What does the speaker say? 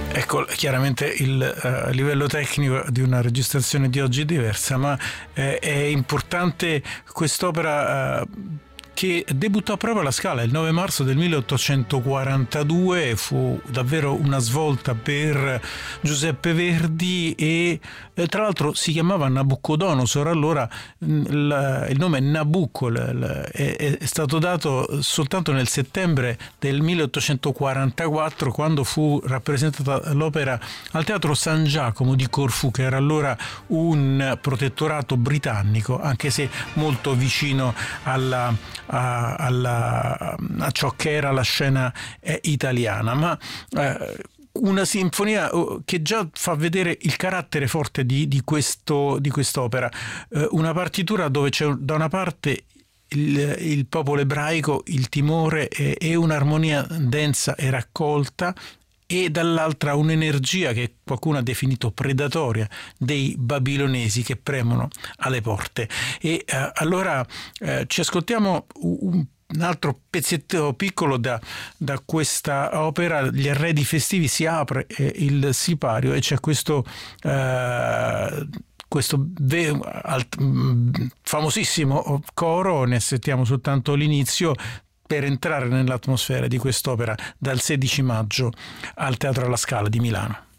Ecco, chiaramente il livello tecnico di una registrazione di oggi è diversa, ma è importante quest'opera che debuttò proprio alla Scala il 9 marzo del 1842, fu davvero una svolta per Giuseppe Verdi e tra l'altro si chiamava Nabucodonosor. Allora il nome Nabucco è stato dato soltanto nel settembre del 1844, quando fu rappresentata l'opera al Teatro San Giacomo di Corfù, che era allora un protettorato britannico, anche se molto vicino a ciò che era la scena italiana, ma una sinfonia che già fa vedere il carattere forte di quest'opera, una partitura dove c'è da una parte il popolo ebraico, il timore e un'armonia densa e raccolta, e dall'altra un'energia che qualcuno ha definito predatoria dei babilonesi che premono alle porte. E allora ci ascoltiamo un altro pezzetto piccolo da questa opera. Gli arredi festivi, si apre il sipario e c'è questo famosissimo coro. Ne sentiamo soltanto l'inizio per entrare nell'atmosfera di quest'opera dal 16 maggio al Teatro alla Scala di Milano.